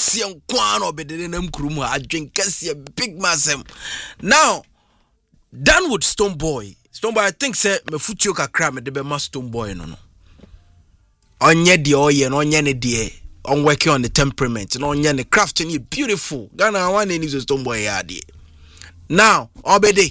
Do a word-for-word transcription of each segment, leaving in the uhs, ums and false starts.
kesiye nkwa no bedede nam kurum ha adwen kesiye big masem. Now done with Stone Boy. Stone Boy I think say me futio kakra me de be ma Stone Boy no no. Onye de oye no onye ne de on working on the temperament no onye ne craft ni beautiful. Ghana one need to Stone Boy ya de. Now obede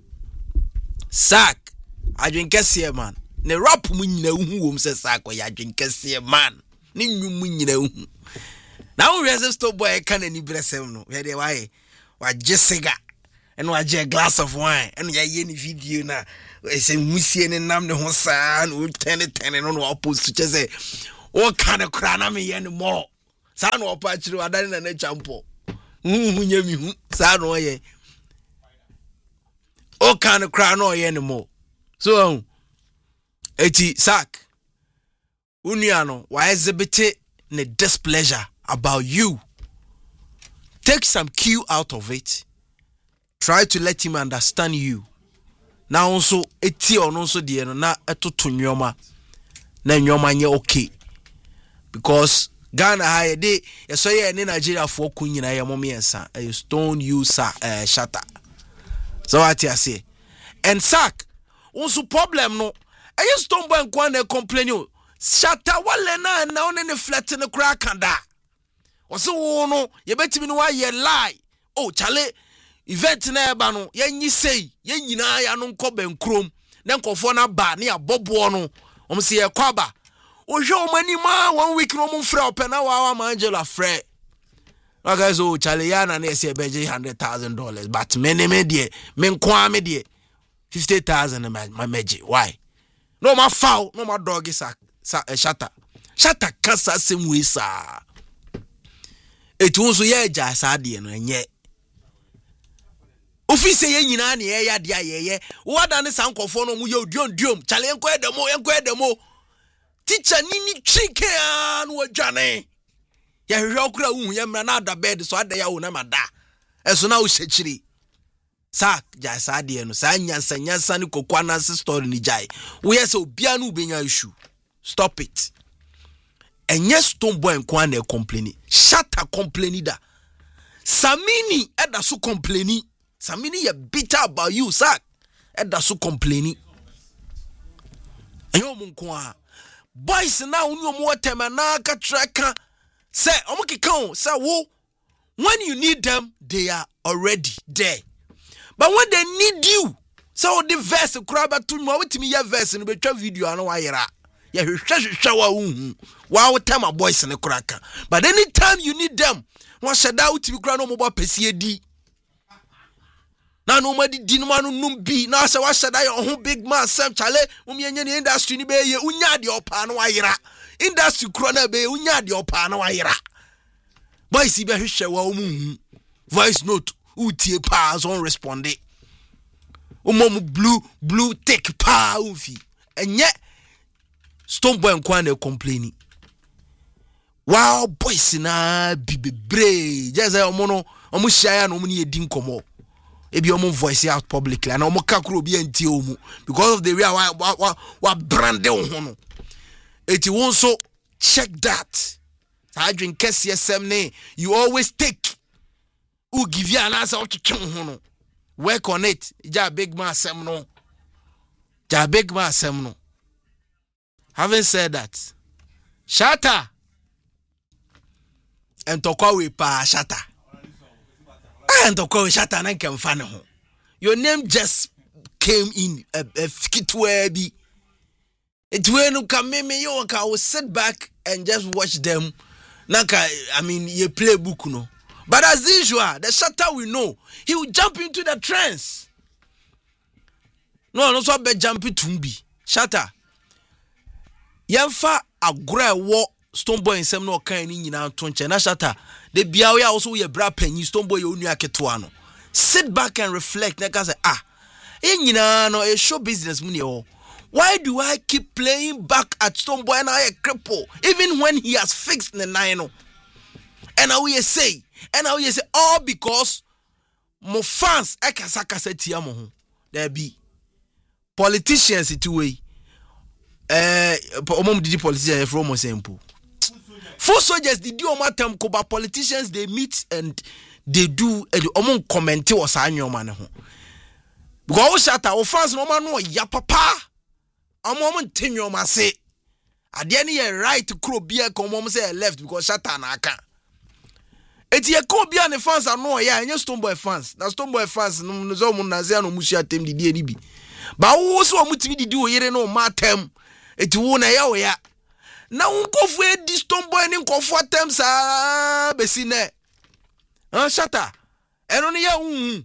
Sack adwen kesiye man. Ne rap mu nyina hu wom se Sack o ya adwen kesiye man. Ni nwum mu nyina hu. Now we are Stone Boy can any blessem no. We dey why wa jesiga and wa je glass of wine and ya ye ni video na say musie ne nam ne ho saa no ten ten no no post to say o kind of cry na me ye no more. Sa no opa chiri wadane na na champo. Hu nya mi hu sa no ye. O kind of cry no ye no more. So eti Sack Uniano wa exhibit ne displeasure about you. Take some cue out of it. Try to let him understand you. Now also eti on also the na etoto nyoma na nyoma nye okay. Because Ghana ha de yeso ye ne Nigeria for kunyina ye mom yensa a Stone you sa uh, shatter. So what you say? And Sack also problem no. I Stone Boy nkwa na complain you. Shatter wale na na one ne flat ne kra kanda. Oso wo no ye betimi no wa ye lie. Oh chale event na eba no ye nyi sei ye nyina ya no nko benkrom na nkofo na ba ne abobo no om se ye kwaba o hwe o mani ma one week no mo frɛ open na wa wa Angela frɛ na guys oh chale ya na na se beje one hundred thousand dollars but me ne me de me nko me de fifty thousand my meje why no ma foul no ma dog sa sa shatter shatter kasa sem we sa etu nso ye ja sa de no enye ofise ye nyina na ye ya de ayeye wada ne sankofo no mu ye odion diom chale enko edemo enko edemo teacher nini chike an wadwane ye hwe okura hu ye mra na ada bed so ada ya wo na mada eso na wo shechiri Sack ja sa de no sa nyansa nyansa ne kokwa na story ni jai wo ye se obia no ubenya issue stop it. Enye Stone Boy nkwa na complain shatter complain da Samini eda so complain Samini ye bitter about you Sack eda so complain enyo munkwa boys na unu omo tema na ka traka say omo keka say wo when you need them they are already there but when they need you so the verse kura ba to mo wetimi ye verse no betwa video ano wa yera ye hwehwehwehwa wa hu wa wo tema boys ne kuraka but anytime you need them won sheda wutimi kura no mo bo pesie di na no madi di no manu num bi na se wa sheda ye ho big man sam chale umyenye ni industry ni be ye unya de opa no wa yera industry kura na be unya de opa no wa yera boys be hwehwe wa mu voice note utie pa so responde umom blue blue tick pa ufi enye Stone Boy nkwa na complaining wow boys na bibebre just say omo no omo share na omo ni edi nkomo ebi omo voice out publicly and omo kakro bi anti omo because of the way wa wa wa brand ho no eti won so check that sa drink kese sem ne you always take who give you an answer o twetwe ho no work on it ja big man sem no ja big man sem no. Having said that, shatter and tokwa we pa shatter. And tokwa we shatter na kem fa ne ho. Your name just came in a fikitwe bi. It when you come me you I will sit back and just watch them. Naka I mean you play book no. But as usual, the shatter we know, he will jump into the trance. No, no so be jump to be. Shatter. Yemfa agora wo Stone Boy nsem no kan ni nyina to nche na shatter de bia we also ye bra panyi Stone Boy onu aketo no sit back and reflect na ka say ah e nyina no e show business mu ne ho why do I keep playing back at Stone Boy na I cripple even when he has fixed the nine no and now we say and now we say all because mo fans e kasa kasa tia mo ho there be politicians it way eh omom didi politician from Osempo Full soldiers did do oma tem ko, but politicians they meet and they do and omon comment o sa nyoma ne ho. Because o Shatta o fans no ma no ya papa. Omon tinyoma say ade ne ye right kro bia ko omon say left because Shatta na aka. Eti ye ko bia ne fans ano ya enye Stonebwoy fans. Na Stonebwoy fans no zo mun na zia no musia tem didi eni bi. Ba wo so omutimi didi o yere no ma tem. Eti wo na ya o ya. Na unkofu e di Stonebwoy ni nkofu atem sa besi ne. Ah Shatta. Eno ne ya hu.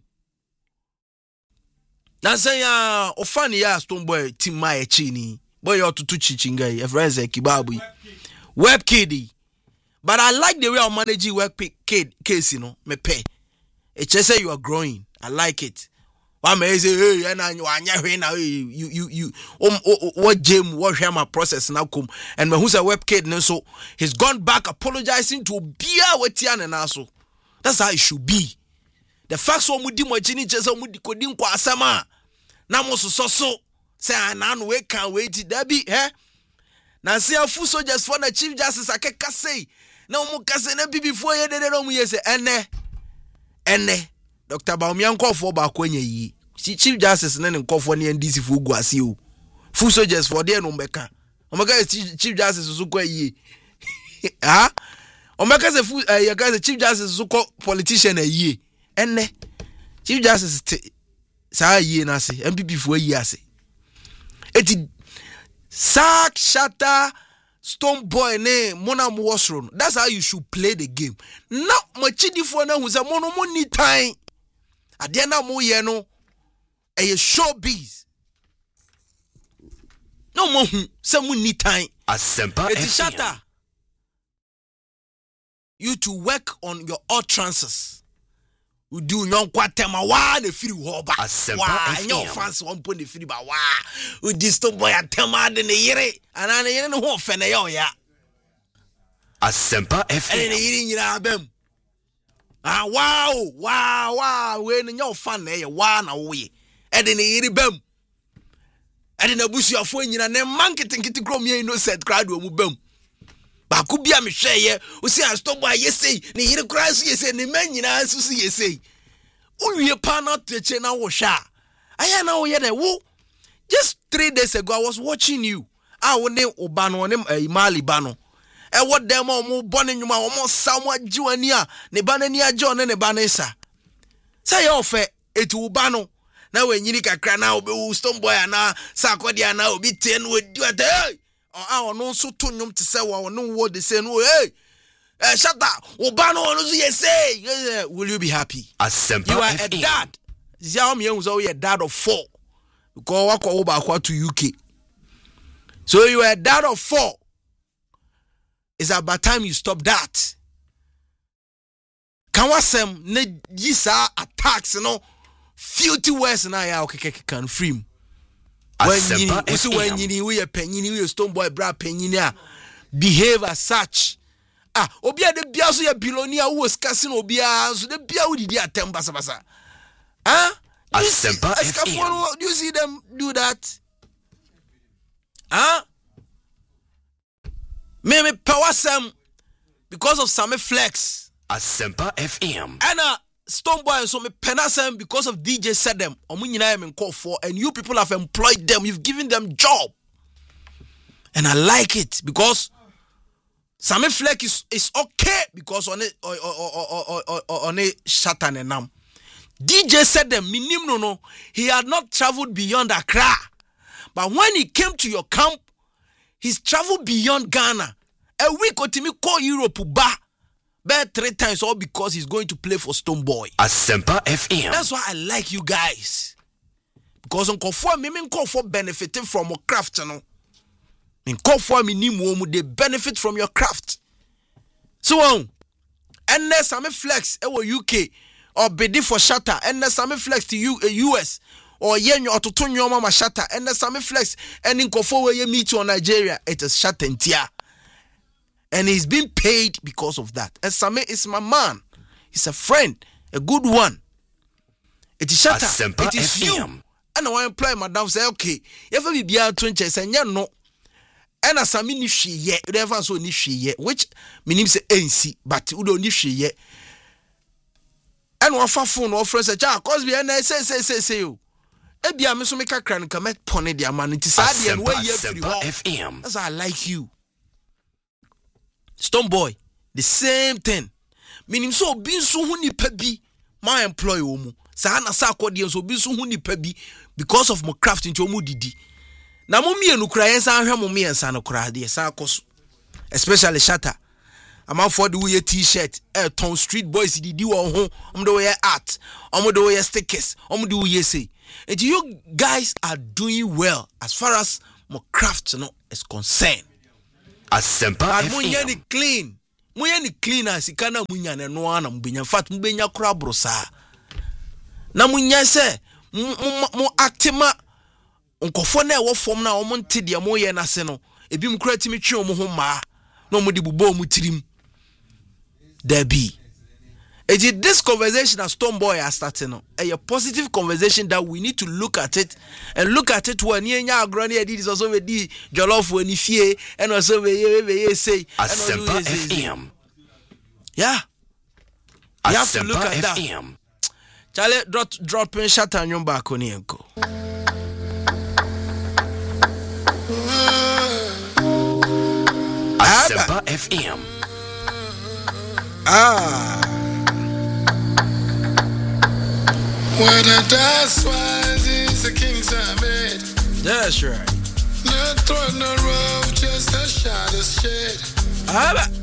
Na say ya ofani ya Stonebwoy team ma e chi ni. Boy you to chichinga e friends e kibabu. Web kid. But I like the way I manage work kid case, you know, me pay. It just say you are growing. I like it. One may say, hey, and you you you um what Jim what hear my process now come and when who's a web kid and so he's gone back apologizing to Bia Wetian and also. That's how it should be. The facts one mudi mo chini chesa mudi kodim kwa asama. Na mo so so say anan we can wait that be eh. Na say a full soldiers for the Chief Justice akeka say na mo kase na before ye de no mu yese ene ene Doctor Bawumia nkofo ba ko anya yi Chief Justice na nkofo ne N D C fu gu ase o full soldiers for there no mbeka omeka Chief Justice so ko yi ha omeka se full eh ya Chief Justice so ko politician ayi ene Chief Justice sa yi na se M P P fu ayi ase eti Sack Shatta Stonebwoy ne mona mo wasron. That's how you should play the game. No machidi for na hu say mono mo ni time. Ade na mo ye no e showbiz. No mo hu say mo ni time. Asempa Eti Shatta. You to work on your utterances. We do non kwatema wa the free hoba. Wa your fans one point the free ba wa. We this Stonebwoy atema de ne yere. Ana ne yere no ho fe na ya oya. Asempa F M. Ene yere nyira abem. Ah wow, wow, wow, we ne your fan na ye wa na wo ye. Ede ne yere bem. Ede na busuafo nyina ne manketenkete krom ye innocent crowd wo mu bem. Ba ku bia me hwe ye o si Stonebwoy yesei ne yire kra so yesei ne man nyina so so yesei uwie pa na teche na wo hwa aya na wo ye de wo just three days ago I was watching you ah wo ne oba no ne Mali ba no e wo dem o mo bone nwuma o mo sa mo agiwani a ne ba na ni age ne ne ba na isa say yo fe eti wo ba no na we nyiri kakra na obe Stonebwoy ana sa akodi ana obi te no odi ate hey oh no so to nyum to say wa no wo de say no hey eh Shatta oba no no so you say will you be happy Asempa you are a dad zia me hu so you a dad of four because wa ko ba kwa to U K so you are a dad of four it's about time you stop that can wasem ne yisa attacks no filthy words na ya okay can free when you also when you we penny we Stonebwoy bra penny a behave as such ah obi a de bia so ya billionaire who was casting obi a so de bia wo didi atem basa basa ah Asempa F M. Do you see them do that ah me me power some because of some flex Asempa F M. and uh Stonebwoy so me penasem because of D J said them omu nyina em call for and you people have employed them, you've given them job and I like it because Sammy Fleck is is okay because on it or or or on it Shatta and nam D J said them minim no no he had not traveled beyond Accra but when he came to your camp he's traveled beyond Ghana a week otimi call Europe ba bet three times all because he's going to play for Stonebwoy. Asempa F M. That's why I like you guys. Because on for me, me call for benefiting from your craft, you know. In call for me, they benefit from your craft. So on, and there's some flex or U K or bedi for Shatta, and there's some flex to U U S or yen or to turn your mama Shatta, and there's some flex and in call for where you meet you Nigeria. It is Shatta and Tia. And he's been paid because of that. And Same is my man. He's a friend, a good one. It is Shatta. It is you. And I want to play madam say, okay, if we be out twenty, say, yeah, no. and as I mean, she yet, whatever so ni she yet, which means N C, but we don't need she yet. And what for phone or friends, a child, cause we and I say, say, say, say, you. Ebi a me so make a cran come at pony the man. It is sad and way F M. As I like you. Stone boy, the same thing. Meaning so being so huni pebi, my employee omu. Sahana sa kwadi so being so huni pebi because of my craft into omu didi. Na mo mi enu kra yen san hwe mo mi ensa no kra de san akoso. Especially shatter. Am for the way t-shirt, eh ton street boys didi won ho, om do we art, om do we stickers, om do we say. And you guys are doing well as far as my craft no is concerned. Asempa F M. Munya ni clean. Munya ni clean as ikana munya na no ana mbenya fat mbenya kura brosa. Na munya se mo actima nkofo na e wo fom na omo ntede mo ye na se no ebi mkura timi twe omo ho ma na omo de bubo omo tirim. There be. It this conversation that Stone Boy are starting on a positive conversation that we need to look at it and look at it when you are granny did is also with the jollof when you fear and also we say Asempa F M. Yeah. You have to look at F that. M. Charlie drop drop in shut on your back on Yanko. Asempa F M. Ah. When the dust rises, the kings are made. That's right. Not throwing no rough, just a shadow shade. Ah.